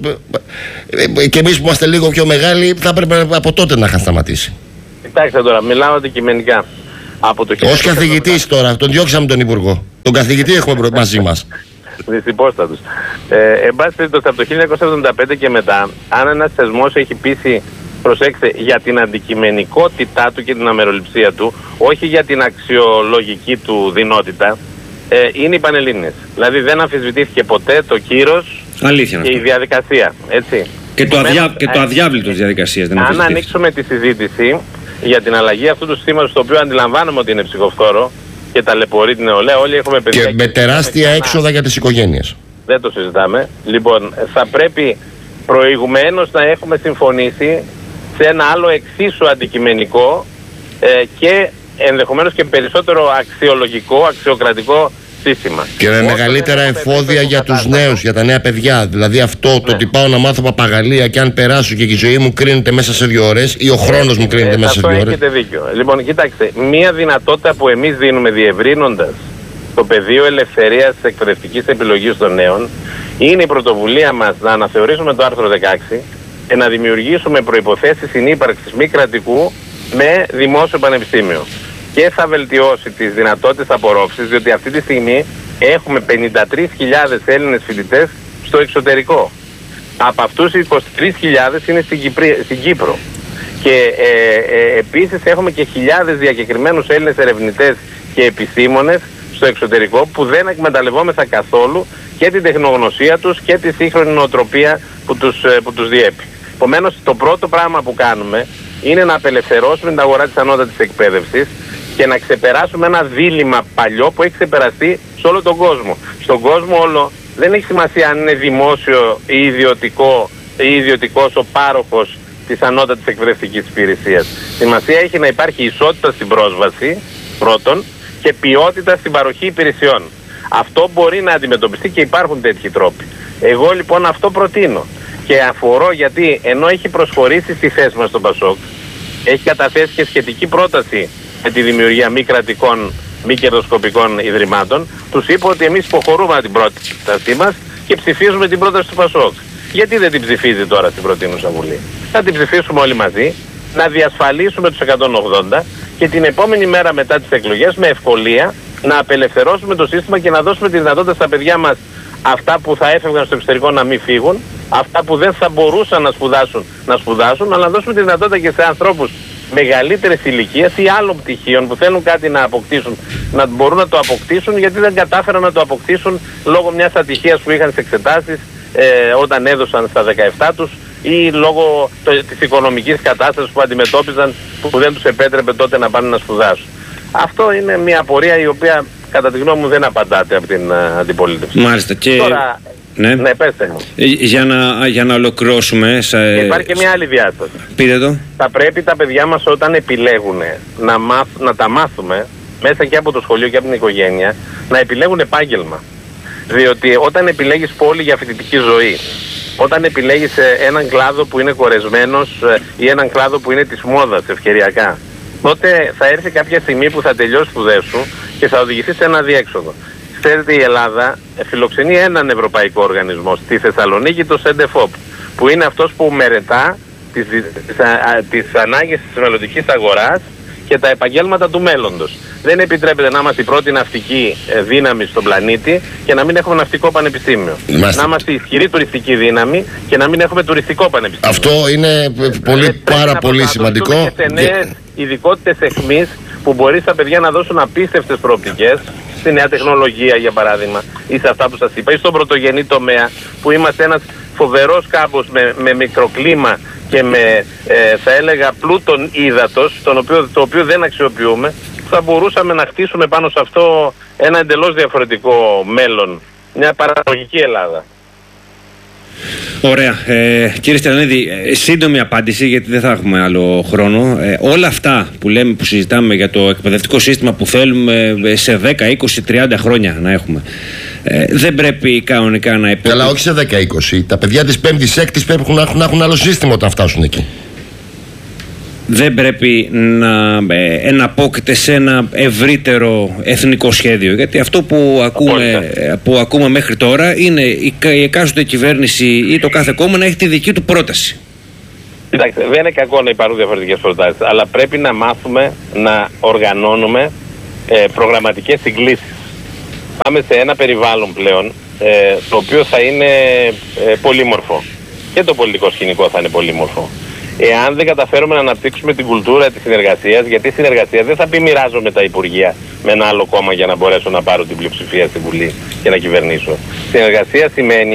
ε, ε, και εμείς που είμαστε λίγο πιο μεγάλοι, θα έπρεπε από τότε να είχαν σταματήσει. Κοιτάξτε τώρα, μιλάω αντικειμενικά. Ως καθηγητής τώρα, τον διώξαμε τον Υπουργό. Τον καθηγητή έχουμε μαζί μας. Δυσυπόστατος. Ε, εν πάση περιπτώσει, από το χίλια εννιακόσια εβδομήντα πέντε και μετά, αν ένας θεσμός έχει πείσει, προσέξτε, για την αντικειμενικότητά του και την αμεροληψία του, όχι για την αξιολογική του δυνότητα, ε, είναι οι Πανελλήνιες. Δηλαδή δεν αμφισβητήθηκε ποτέ το κύρος και η διαδικασία. Έτσι. Και το, αδιά, και το αδιάβλητο της διαδικασίας. Αν ανοίξουμε τη συζήτηση για την αλλαγή αυτού του συστήματος, το οποίο αντιλαμβάνομαι ότι είναι ψυχοφθόρο και ταλαιπωρεί την νεολαία, όλοι έχουμε παιδιά. Και, και με τεράστια έξοδα για τις οικογένειες. Δεν το συζητάμε. Λοιπόν, θα πρέπει προηγουμένως να έχουμε συμφωνήσει σε ένα άλλο εξίσου αντικειμενικό ε, και ενδεχομένως και περισσότερο αξιολογικό, αξιοκρατικό σύστημα. Και με μεγαλύτερα εφόδια για τους νέους, για τα νέα παιδιά. Δηλαδή αυτό ναι. το ότι πάω να μάθω παπαγαλία και αν περάσω και η ζωή μου κρίνεται μέσα σε δύο ώρες ή ο χρόνος μου κρίνεται ε, μέσα σε δύο ώρες. Αυτό έχετε δίκιο. Λοιπόν, κοιτάξτε, μία δυνατότητα που εμείς δίνουμε διευρύνοντας το πεδίο ελευθερίας της εκπαιδευτικής επιλογής των νέων είναι η πρωτοβουλία μας να αναθεωρήσουμε το άρθρο δεκαέξι και να δημιουργήσουμε προϋποθέσεις συνύπαρξης μη κρατικού με δημόσιο πανεπιστήμιο. Και θα βελτιώσει τις δυνατότητες απορρόφησης, διότι αυτή τη στιγμή έχουμε πενήντα τρεις χιλιάδες Έλληνες φοιτητές στο εξωτερικό. Από αυτούς οι είκοσι τρεις χιλιάδες είναι στην, Κυπρί, στην Κύπρο. Και ε, ε, επίσης έχουμε και χιλιάδες διακεκριμένους Έλληνες ερευνητές και επιστήμονες στο εξωτερικό που δεν εκμεταλλευόμεθα καθόλου και την τεχνογνωσία τους και τη σύγχρονη νοοτροπία που τους, που τους διέπει. Επομένως, το πρώτο πράγμα που κάνουμε είναι να απελευθερώσουμε την αγορά της ανώτατης εκπαίδευσης και να ξεπεράσουμε ένα δίλημμα παλιό που έχει ξεπεραστεί σε όλο τον κόσμο. Στον κόσμο όλο δεν έχει σημασία αν είναι δημόσιο ή ιδιωτικό ή ιδιωτικός ο πάροχος της ανώτατης εκπαιδευτικής υπηρεσίας. Σημασία έχει να υπάρχει ισότητα στην πρόσβαση, πρώτον, και ποιότητα στην παροχή υπηρεσιών. Αυτό μπορεί να αντιμετωπιστεί και υπάρχουν τέτοιοι τρόποι. Εγώ λοιπόν αυτό προτείνω και αφορώ γιατί ενώ έχει προσχωρήσει στη θέση μας στο Πασόκ, έχει καταθέσει και σχετική πρόταση με τη δημιουργία μη κρατικών, μη κερδοσκοπικών ιδρυμάτων, τους είπα ότι εμείς υποχωρούμε από την πρότασή μας και ψηφίζουμε την πρόταση του Πασόκ. Γιατί δεν την ψηφίζει τώρα στην προτείνουσα Βουλή? Θα την ψηφίσουμε όλοι μαζί, να διασφαλίσουμε τους εκατόν ογδόντα και την επόμενη μέρα μετά τις εκλογές με ευκολία να απελευθερώσουμε το σύστημα και να δώσουμε τη δυνατότητα στα παιδιά μας αυτά που θα έφευγαν στο εξωτερικό να μην φύγουν, αυτά που δεν θα μπορούσαν να σπουδάσουν να σπουδάσουν, αλλά να δώσουμε τη δυνατότητα και σε ανθρώπους μεγαλύτερης ηλικίας ή άλλων πτυχίων που θέλουν κάτι να αποκτήσουν, να μπορούν να το αποκτήσουν γιατί δεν κατάφεραν να το αποκτήσουν λόγω μιας ατυχίας που είχαν στις εξετάσεις ε, όταν έδωσαν στα δεκαεπτά τους ή λόγω το, της οικονομικής κατάστασης που αντιμετώπιζαν που δεν τους επέτρεπε τότε να πάνε να σπουδάσουν. Αυτό είναι μια απορία η οποία κατά τη γνώμη μου δεν απαντάται από την uh, αντιπολίτευση. Μάλιστα. Και... Τώρα, ναι, ναι πέστε μου. Για να, για να ολοκληρώσουμε... Σα... Και υπάρχει και μια άλλη διάσταση. Πείτε το. Θα πρέπει τα παιδιά μας όταν επιλέγουν να, μάθ, να τα μάθουμε μέσα και από το σχολείο και από την οικογένεια να επιλέγουν επάγγελμα. Διότι όταν επιλέγεις πόλη για φοιτητική ζωή, όταν επιλέγεις έναν κλάδο που είναι κορεσμένος ή έναν κλάδο που είναι της μόδας ευκαιριακά, τότε θα έρθει κάποια στιγμή που θα τελειώσει σπουδές σου και θα οδηγηθεί σε ένα διέξοδο. Ξέρετε, η Ελλάδα φιλοξενεί έναν ευρωπαϊκό οργανισμό στη Θεσσαλονίκη, το ΣΕΝΤΕΦΟΠ, που είναι αυτός που μελετά τις, τις, τις ανάγκες της μελλοντικής αγοράς και τα επαγγέλματα του μέλλοντος. Δεν επιτρέπεται να είμαστε η πρώτη ναυτική δύναμη στον πλανήτη και να μην έχουμε ναυτικό πανεπιστήμιο. Είμαστε... Να είμαστε ισχυρή τουριστική δύναμη και να μην έχουμε τουριστικό πανεπιστήμιο. Αυτό είναι πολύ, πάρα πολύ σημαντικό. Και σε νέες ειδικότητες εχμής που μπορεί στα παιδιά να δώσουν απίστευτες προοπτικές στη νέα τεχνολογία, για παράδειγμα, ή σε αυτά που σας είπα, ή στον πρωτογενή τομέα που είμαστε ένας φοβερός κάμπος με, με μικροκλίμα και με ε, θα έλεγα πλούτον ύδατος, τον οποίο, το οποίο δεν αξιοποιούμε, θα μπορούσαμε να χτίσουμε πάνω σε αυτό ένα εντελώς διαφορετικό μέλλον, μια παραγωγική Ελλάδα. Ωραία. Ε, κύριε Στυλιανίδη, ε, σύντομη απάντηση γιατί δεν θα έχουμε άλλο χρόνο. Ε, όλα αυτά που λέμε, που συζητάμε για το εκπαιδευτικό σύστημα που θέλουμε σε δέκα, είκοσι, τριάντα χρόνια να έχουμε, ε, δεν πρέπει κανονικά να υπόκειται. Καλά, όχι σε δέκα, είκοσι. Τα παιδιά της πέμπτης, έκτης πρέπει να έχουν, να έχουν άλλο σύστημα όταν φτάσουν εκεί. Δεν πρέπει να ε, εναπόκειται σε ένα ευρύτερο εθνικό σχέδιο. Γιατί αυτό που ακούμε, που ακούμε μέχρι τώρα είναι η, η εκάστοτε κυβέρνηση ή το κάθε κόμμα να έχει τη δική του πρόταση. Κοιτάξτε, δεν είναι κακό να υπάρχουν διαφορετικές προτάσεις, αλλά πρέπει να μάθουμε να οργανώνουμε ε, προγραμματικές συγκλήσεις. Πάμε σε ένα περιβάλλον πλέον ε, το οποίο θα είναι ε, πολύμορφο. Και το πολιτικό σκηνικό θα είναι πολύμορφο. Εάν δεν καταφέρουμε να αναπτύξουμε την κουλτούρα της συνεργασίας, γιατί η συνεργασία δεν θα πει μοιράζομαι τα υπουργεία με ένα άλλο κόμμα για να μπορέσω να πάρω την πλειοψηφία στη Βουλή και να κυβερνήσω. Συνεργασία σημαίνει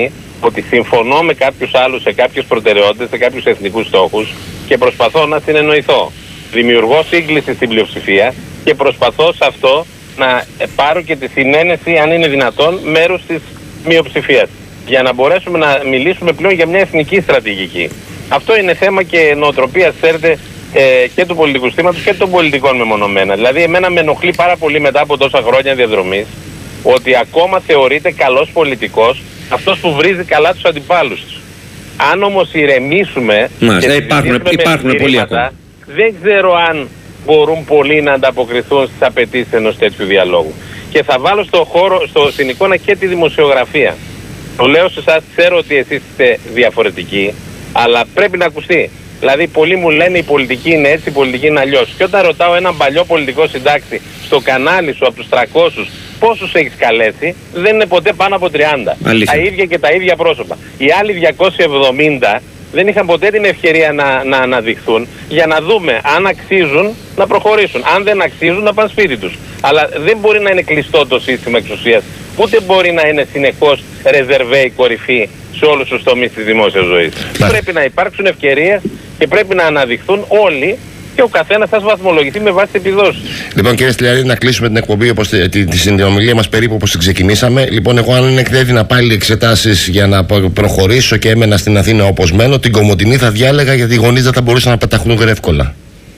ότι συμφωνώ με κάποιους άλλους σε κάποιες προτεραιότητες, σε κάποιους εθνικούς στόχους και προσπαθώ να συνεννοηθώ. Δημιουργώ σύγκληση στην πλειοψηφία και προσπαθώ σε αυτό να πάρω και τη συνένεση, αν είναι δυνατόν, μέρους της μειοψηφίας, για να μπορέσουμε να μιλήσουμε πλέον για μια εθνική στρατηγική. Αυτό είναι θέμα και νοοτροπίας, ξέρετε, ε, και του πολιτικού στήματος και των πολιτικών μεμονωμένα. Δηλαδή, εμένα με ενοχλεί πάρα πολύ μετά από τόσα χρόνια διαδρομής ότι ακόμα θεωρείται καλός πολιτικός αυτός που βρίζει καλά τους αντιπάλους του. Αν όμως ηρεμήσουμε Μάλιστα, και υπάρχουν, υπάρχουν πολλοί ακόμα. Δεν ξέρω αν μπορούν πολλοί να ανταποκριθούν στις απαιτήσεις ενός τέτοιου διαλόγου. Και θα βάλω στο χώρο, στο, στην εικόνα και τη δημοσιογραφία. Το λέω σε εσάς, ξέρω ότι εσείς είστε διαφορετικοί, αλλά πρέπει να ακουστεί. Δηλαδή, πολλοί μου λένε η πολιτική είναι έτσι, η πολιτική είναι αλλιώς. Και όταν ρωτάω έναν παλιό πολιτικό συντάκτη στο κανάλι σου από τους τριακόσιους πόσους έχεις καλέσει, δεν είναι ποτέ πάνω από τριάντα. Αλήθεια. Τα ίδια και τα ίδια πρόσωπα. Οι άλλοι διακόσιοι εβδομήντα δεν είχαν ποτέ την ευκαιρία να, να αναδειχθούν για να δούμε αν αξίζουν να προχωρήσουν. Αν δεν αξίζουν να πάνε σπίτι τους. Αλλά δεν μπορεί να είναι κλειστό το σύστημα εξουσίας. Ούτε μπορεί να είναι συνεχώς ρεζερβέη κορυφή σε όλους τους τομείς της δημόσιας ζωής. Πρέπει να υπάρξουν ευκαιρίες και πρέπει να αναδειχθούν όλοι και ο καθένας θα βαθμολογηθεί με βάση τις επιδόσεις. Λοιπόν, κύριε Στυλιανίδη, να κλείσουμε την εκπομπή όπως τη, τη, τη συνομιλία μας περίπου όπως την ξεκινήσαμε. Λοιπόν, εγώ αν είναι έδινα πάλι εξετάσεις για να προχωρήσω και έμενα στην Αθήνα όπως μένω, την Κομοτηνή θα διάλεγα γιατί οι γονείς δεν θα μπορούσαν να πεταχτούν εύκολα.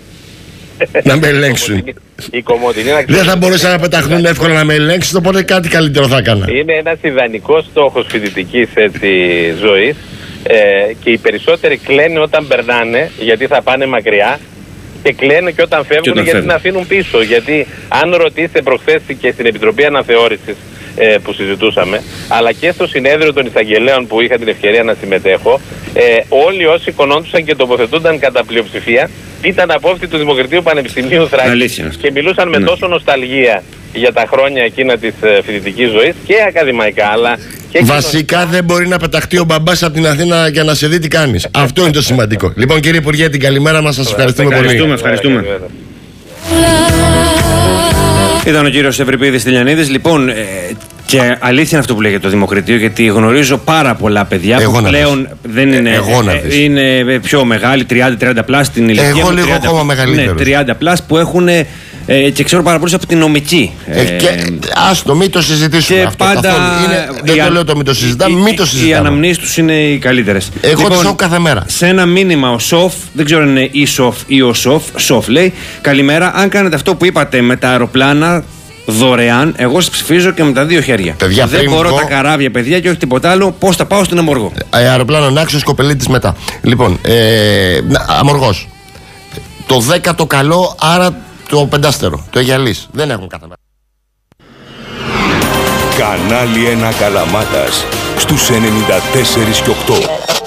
Να με ελέγξουν. Η Κομοτηνή, δεν θα μπορούσαν να πεταχτούν εύκολα να με ελέγξουν, οπότε κάτι καλύτερο θα έκανα. Είναι ένας ιδανικός στόχος φοιτητικής ζωής ε, και οι περισσότεροι κλαίνουν όταν περνάνε γιατί θα πάνε μακριά. Και κλαίνουν και όταν φεύγουν, και όταν γιατί φεύγουν. Να αφήνουν πίσω. Γιατί αν ρωτήσετε προχθές και στην Επιτροπή Αναθεώρησης ε, που συζητούσαμε, αλλά και στο συνέδριο των εισαγγελέων που είχα την ευκαιρία να συμμετέχω, ε, όλοι όσοι κονόντουσαν και τοποθετούνταν κατά πλειοψηφία ήταν απόφοιτοι του Δημοκρατίου Πανεπιστημίου Θράκης και μιλούσαν με ναι. τόσο νοσταλγία για τα χρόνια εκείνα της ε, φοιτητικής ζωής και ακαδημαϊκά, αλλά και βασικά κοινωνικά. Δεν μπορεί να πεταχτεί ο μπαμπάς από την Αθήνα για να σε δει τι κάνεις. Αυτό είναι το σημαντικό. Λοιπόν, κύριε Υπουργέ, την καλημέρα μας, σας ευχαριστούμε, ευχαριστούμε πολύ. Ευχαριστούμε, ευχαριστούμε. Ήταν ο κύριος Ευρυπίδης Στυλιανίδης. Λοιπόν, ε, και αλήθεια είναι αυτό που λέγεται το Δημοκρατείο, γιατί γνωρίζω πάρα πολλά παιδιά εγώ που πλέον δεν είναι, ε, είναι πιο μεγάλοι, τριάντα τριάντα πλάς στην ηλικία. Εγώ λίγο τριάντα, ακόμα μεγαλύτερος. Ναι, τριάντα πλάς που έχουν. Ε, και ξέρω πάρα πολλούς από την νομική. Ε, και ας μην το συζητήσουμε και αυτό. Πάντα είναι, δεν το λέω το μην το συζητάμε, μην το συζητάμε. Οι αναμνήσεις τους είναι οι καλύτερες. Εγώ λοιπόν, τις έχω κάθε μέρα. Σε ένα μήνυμα ο Σοφ, δεν ξέρω αν είναι η Σοφ ή ο Σοφ, Σοφ λέει: καλημέρα, αν κάνετε αυτό που είπατε με τα αεροπλάνα δωρεάν, εγώ σας ψηφίζω και με τα δύο χέρια. Παιδιά, δεν μπορώ βγω... τα καράβια, παιδιά, και όχι τίποτα άλλο. Πώς θα πάω στην Αμοργό. Ε, αεροπλάνο Νάξιος, Κοπελίτης μετά. Λοιπόν, ε, Αμοργός. Το δέκατο καλό, άρα. Το πεντάστερο, το Αιγιαλής. Δεν έχουν κάθε μέρα. Κανάλι ένα Καλαμάτας στους ενενήντα τέσσερα και οκτώ.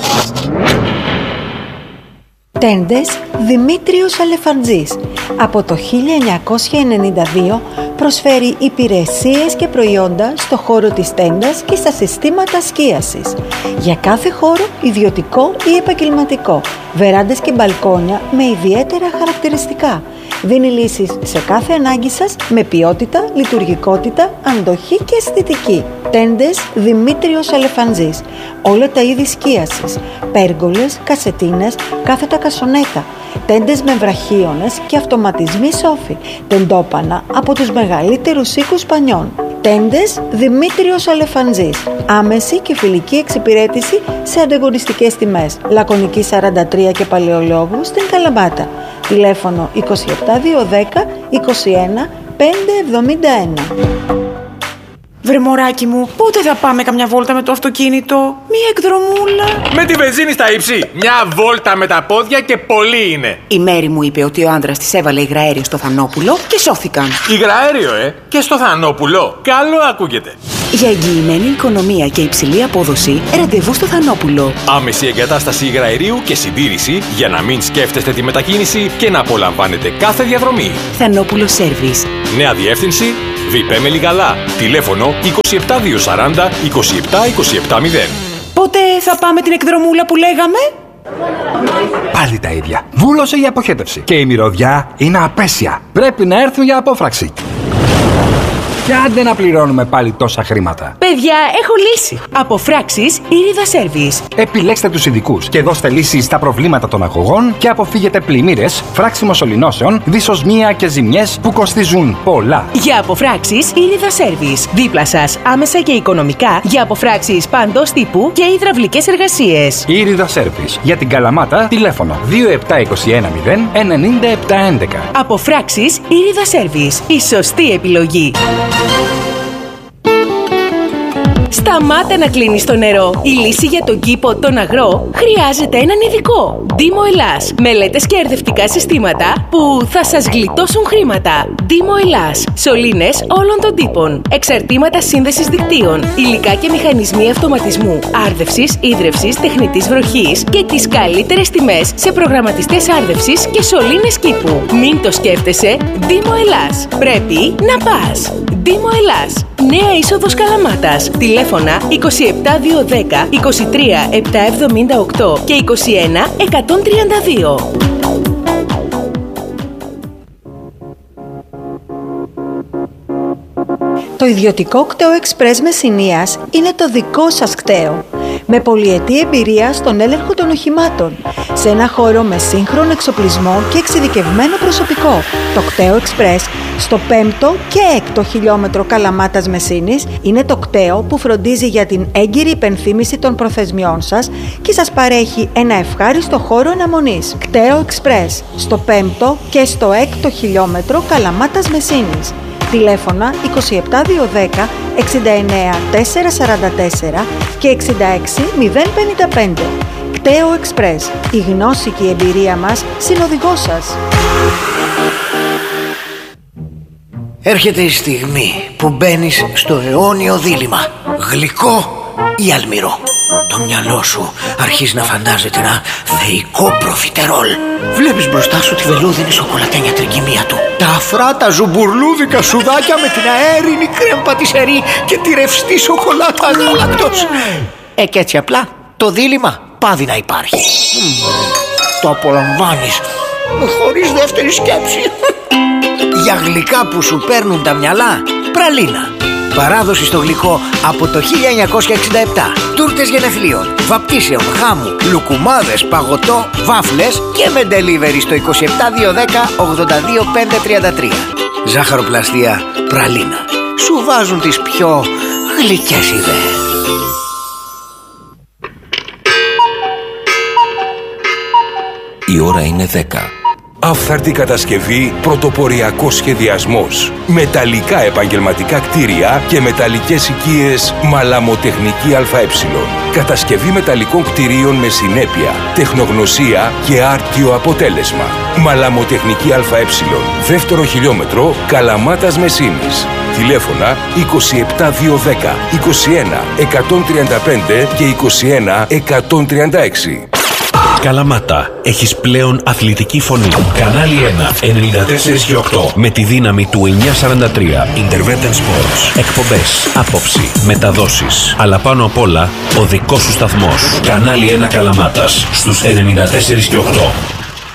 Τέντες Δημήτριος Αλεφαντζής. Από το χίλια εννιακόσια ενενήντα δύο προσφέρει υπηρεσίες και προϊόντα στο χώρο της τέντας και στα συστήματα σκίασης. Για κάθε χώρο, ιδιωτικό ή επαγγελματικό. Βεράντες και μπαλκόνια με ιδιαίτερα χαρακτηριστικά. Δίνει λύσεις σε κάθε ανάγκη σας με ποιότητα, λειτουργικότητα, αντοχή και αισθητική. Τέντες Δημήτριος Αλεφαντζής. Όλα τα είδη σκίασης. Πέργολες, κασετίνες, κάθετα κασονέτα. Τέντες με βραχίονες και αυτοματισμοί σόφοι. Τεντόπανα από τους μεγαλύτερους οίκους πανιών. Τέντες Δημήτριος Αλεφαντζής. Άμεση και φιλική εξυπηρέτηση σε ανταγωνιστικές τιμές. Λακωνική σαράντα τρία και Παλαιολόγου στην Καλαμάτα. Τηλέφωνο είκοσι επτά διακόσια δέκα είκοσι ένα πεντακόσια εβδομήντα ένα. Βρε μωράκι μου, πότε θα πάμε καμιά βόλτα με το αυτοκίνητο? Μία εκδρομούλα. Με τη βενζίνη στα ύψη. Μια βόλτα με τα πόδια και πολύ είναι. Η Μέρη μου είπε ότι ο άντρας της έβαλε υγραέριο στο Θανόπουλο και σώθηκαν. Υγραέριο, ε? Και στο Θανόπουλο. Καλό ακούγεται. Για εγγυημένη οικονομία και υψηλή απόδοση, ραντεβού στο Θανόπουλο. Άμεση εγκατάσταση υγραερίου και συντήρηση για να μην σκέφτεστε τη μετακίνηση και να απολαμβάνετε κάθε διαδρομή. Θανόπουλο Σέρβις. Νέα διεύθυνση Βιπέ Μελιγαλά. Τηλέφωνο είκοσι επτά διακόσια σαράντα είκοσι επτά είκοσι επτά μηδέν. Πότε θα πάμε την εκδρομούλα που λέγαμε? Πάλι τα ίδια. Βούλωσε για αποχέτευση. Και η μυρωδιά είναι απέσια. Πρέπει να έρθουν για απόφραξη. Και άντε να πληρώνουμε πάλι τόσα χρήματα. Παιδιά, έχω λύση. Αποφράξεις Ήριδα Service. Επιλέξτε τους ειδικούς και δώστε λύση στα προβλήματα των αγωγών και αποφύγετε πλημμύρες, φράξιμο σωληνώσεων, δυσοσμία και ζημιές που κοστίζουν πολλά. Για αποφράξεις Ήριδα Service. Δίπλα σας, άμεσα και οικονομικά, για αποφράξεις παντός τύπου και υδραυλικές εργασίες. Ήριδα Service. Για την Καλαμάτα, τηλέφωνο δύο επτά δύο ένα μηδέν εννιά επτά έντεκα. Αποφράξεις Ήριδα Service. Η σωστή επιλογή. Σταμάτα να κλείνεις το νερό. Η λύση για τον κήπο, τον αγρό, χρειάζεται έναν ειδικό. Δήμο Ελλάς. Μελέτες και ερδευτικά συστήματα που θα σας γλιτώσουν χρήματα. Δήμο Ελλάς. Σωλήνες όλων των τύπων. Εξαρτήματα σύνδεσης δικτύων. Υλικά και μηχανισμοί αυτοματισμού. Άρδευσης, ίδρευσης, τεχνητής βροχής και τις καλύτερες τιμές σε προγραμματιστές άρδευσης και σωλήνες κήπου. Μην το σκέφτεσαι. Δήμο Ελλάς. Πρέπει να πας. Δήμο Ελλάς. Νέα είσοδος Καλαμάτας. Τηλέφωνα είκοσι επτά διακόσια δέκα είκοσι τρία επτακόσια εβδομήντα οκτώ και είκοσι ένα εκατόν τριάντα δύο. Το ιδιωτικό κτέο Express Μεσσηνίας είναι το δικό σας κτέο. Με πολυετή εμπειρία στον έλεγχο των οχημάτων, σε ένα χώρο με σύγχρονο εξοπλισμό και εξειδικευμένο προσωπικό. Το κτέο Express στο πέμπτο και έκτο χιλιόμετρο Καλαμάτας Μεσσήνης είναι το κτέο που φροντίζει για την έγκυρη υπενθύμηση των προθεσμιών σας και σας παρέχει ένα ευχάριστο χώρο αναμονής. Κτέο Express στο πέμπτο και στο έκτο χιλιόμετρο Καλαμάτας Μεσσήνης. Τηλέφωνα είκοσι επτά διακόσια δέκα εξήντα εννέα τετρακόσια σαράντα τέσσερα και εξήντα έξι μηδέν πενήντα πέντε. Κτέο Express. Η γνώση και η εμπειρία μας συνοδηγός σας. Έρχεται η στιγμή που μπαίνεις στο αιώνιο δίλημμα. Γλυκό ή αλμυρό. Το μυαλό σου αρχίζει να φαντάζεται ένα θεϊκό προφιτερόλ. Βλέπεις μπροστά σου τη βελούδινη σοκολατένια τρικυμία του, τα αφράτα ζουμπουρλούδικα σουδάκια με την αέρινη κρέμ πατησερή και τη ρευστή σοκολάτα γάλακτος. Ε, και έτσι απλά το δίλημμα πάβει να υπάρχει. Το απολαμβάνεις χωρίς δεύτερη σκέψη. Για γλυκά που σου παίρνουν τα μυαλά, πραλίνα. Παράδοση στο γλυκό από το χίλια εννιακόσια εξήντα επτά. Τούρτες γενεθλίων, βαπτίσεων, χάμου, λουκουμάδες, παγωτό, βάφλες και με delivery στο είκοσι επτά διακόσια δέκα ογδόντα δύο πεντακόσια τριάντα τρία. Ζάχαροπλαστεία πραλίνα. Σου βάζουν τις πιο γλυκές ιδέες. Η ώρα είναι δέκα. Αυθαρτή κατασκευή, πρωτοποριακός σχεδιασμός. Μεταλλικά επαγγελματικά κτίρια και μεταλλικές οικίες Μαλαμοτεχνική ΑΕ. Κατασκευή μεταλλικών κτιρίων με συνέπεια, τεχνογνωσία και άρτιο αποτέλεσμα. Μαλαμοτεχνική ΑΕ. Δεύτερο χιλιόμετρο Καλαμάτας Μεσσήνης. Τηλέφωνα είκοσι επτά διακόσια δέκα είκοσι ένα εκατόν τριάντα πέντε και είκοσι ένα εκατόν τριάντα έξι. Καλαμάτα, έχεις πλέον αθλητική φωνή. Κανάλι ένα, ενενήντα τέσσερα και οκτώ. Με τη δύναμη του εννιακόσια σαράντα τρία. Intervention Sports. Εκπομπές, άποψη, μεταδόσεις. Αλλά πάνω απ' όλα, ο δικός σου σταθμός. Κανάλι ένα Καλαμάτας, στους ενενήντα τέσσερα και οκτώ.